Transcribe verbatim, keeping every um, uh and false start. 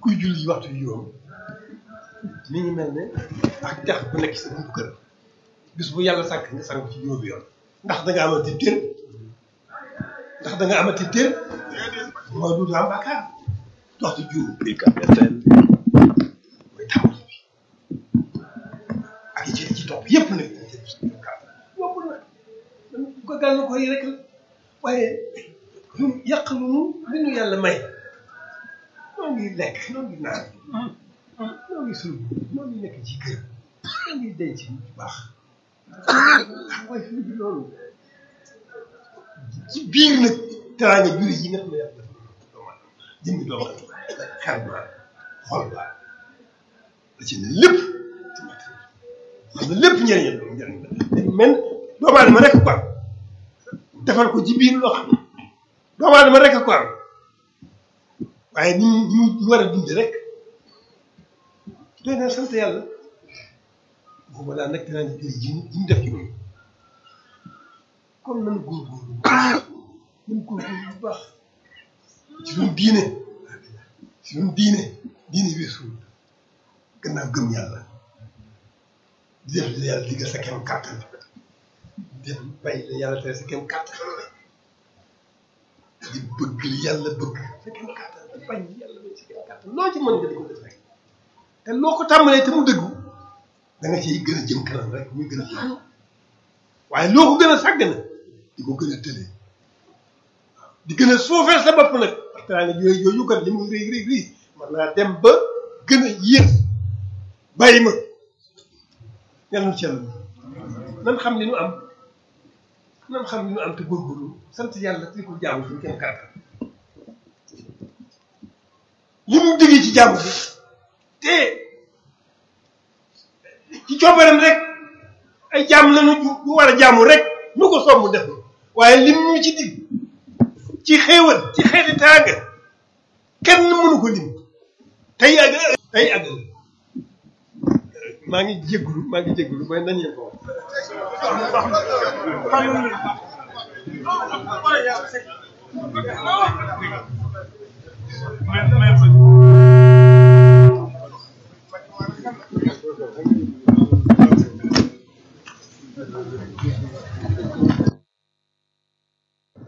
kuy julli waxtu yu juróom mi ngi mel ne ak dex bu nekk sa buntu kër bis bu yàlla sàkk nga sangu ci juróomi yoon ndax da nga amati tër ndax da nga amati tër mooy du am bàkkaar waxtu juróom mooy tàmbali bi ak yi ci ci topp yépp nag yóbbu na ko gàll ko yi rek la waaye ñun yàq lu li ñu yàlla may noo ngi lekk noo ngi naan noo ngi sul noo ngi nekk ci kër noo ngi denc bu baax waaye fi bi loolu ci biir nag teraanga juri yi nga xam ne yàlla dafa jëmmi doomu xel ba xol ba da ci ne lépp ci matériel xam ne lépp njëriñam doom njëriñ la dañ mel doomu aadama rek quoi defal ko ci biir loo xam ne doomu aadama rek ko am waaye ni ñu ñu war a dund rek doy na sant yàlla boobu daal nag dinaa ne jëriñ ji ji ñu def ci loolu comme nañu góorgóorlu nañu góorgóorlu bu baax ci suñu diine ci suñu diine diine weesu gannaaw gëm yàlla di def li yàlla digal sa kem kàttan di def bàyyi la yàlla tere sa kem kàttan di bëgg li yàlla bëgg sa kem kàttan di bañ li yàlla bañ sa kem kàttan loo ci mën nga di ko def rek te loo ko tàmbalee te mu dëggu da nga ciy gën a jëm kanam rek muy gën a jëm waaye loo ko gën a sàgg na di ko gën a tëlee di gën a suufeel sa bopp nag parce que nag yooyu yooyu kat li muy rëy rëy rëy man naa dem ba gën a yéex bàyyi ma yàlla nu ci yàlla nan xam li nu am nan xam li nu am te góorgóorlu sant yàlla te ko jaamu suñu kenn kàttan li mu déggee ci jaamu bi te ci coobaram rek ay jaam lañu ñu war a jaamu rek nu ko soob mu def waaye lim ñu ci digg ci xéewal ci xeeti tànga kenn mënu ko lim tey àgg tey àgg maa ngi jégalu maa ngi jégalu mooy nañu ko wax.